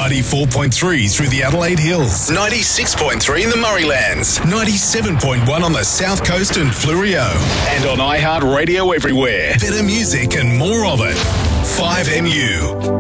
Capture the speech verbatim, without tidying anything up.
ninety-four point three through the Adelaide Hills, ninety-six point three in the Murraylands, ninety-seven point one on the South Coast and Fleurieu, and on iHeartRadio everywhere. Better music and more of it. five M U.